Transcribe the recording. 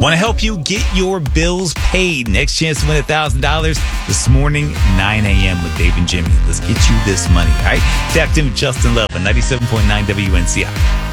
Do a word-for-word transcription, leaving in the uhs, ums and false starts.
Want to help you get your bills paid. Next chance to win one thousand dollars this morning, nine a.m. with Dave and Jimmy. Let's get you this money, all right? Tapped in with Justin Love on ninety-seven point nine W N C I.